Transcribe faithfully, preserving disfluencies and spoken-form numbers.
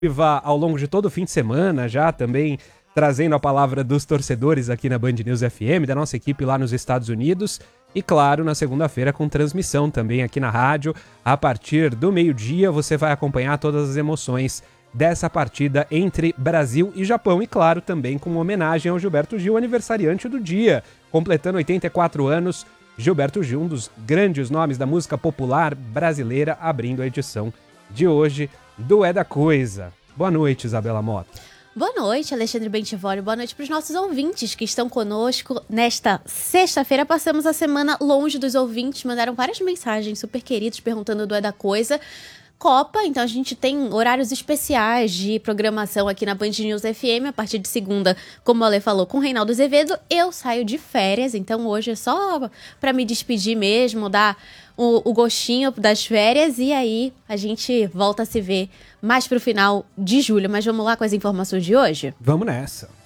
ao longo de todo o fim de semana, já também trazendo a palavra dos torcedores aqui na Band News F M, da nossa equipe lá nos Estados Unidos. E claro, na segunda-feira com transmissão também aqui na rádio. A partir do meio-dia você vai acompanhar todas as emoções dessa partida entre Brasil e Japão. E claro, também com homenagem ao Gilberto Gil, aniversariante do dia, completando oitenta e quatro anos. Gilberto Gil, um dos grandes nomes da música popular brasileira, abrindo a edição de hoje do É da Coisa. Boa noite, Isabela Mota. Boa noite, Alexandre Bentivório. Boa noite para os nossos ouvintes que estão conosco. Nesta sexta-feira passamos a semana longe dos ouvintes, mandaram várias mensagens super queridas perguntando do É da Coisa. Copa, então a gente tem horários especiais de programação aqui na Band News F M, a partir de segunda, como o Ale falou, com o Reinaldo Azevedo. Eu saio de férias, então hoje é só para me despedir mesmo, dar o, o gostinho das férias, e aí a gente volta a se ver mais pro final de julho. Mas vamos lá com as informações de hoje? Vamos nessa!